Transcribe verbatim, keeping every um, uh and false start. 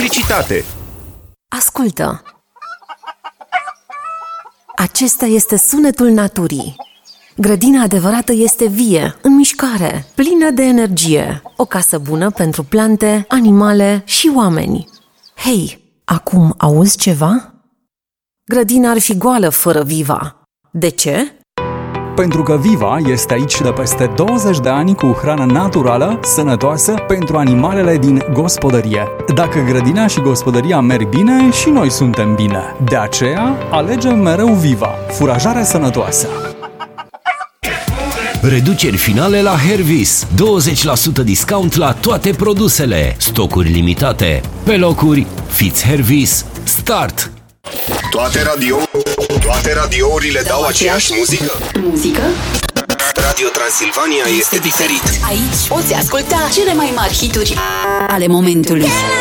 Publicitate. Ascultă! Acesta este sunetul naturii. Grădina adevărată este vie, în mișcare, plină de energie. O casă bună pentru plante, animale și oameni. Hei, acum auzi ceva? Grădina ar fi goală fără Viva. De ce? Pentru că Viva este aici de peste douăzeci de ani cu hrană naturală, sănătoasă pentru animalele din gospodărie. Dacă grădina și gospodăria merg bine, și noi suntem bine. De aceea, alegem mereu Viva, furajare sănătoasă. Reduceri finale la Hervis. douăzeci la sută discount la toate produsele. Stocuri limitate. Pe locuri, fiți Hervis. Start! Toate radio, toate radiourile dau aceeași muzică. Muzică? Radio Transilvania este diferit. Aici poți asculta cele mai mari hituri ale momentului.